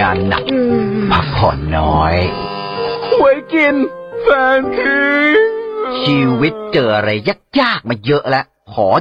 งานหนักพักผ่อนน้อยหวยกินแฟนทิ้งชีวิตเจออะไรยากๆมาเยอะแล้วขอ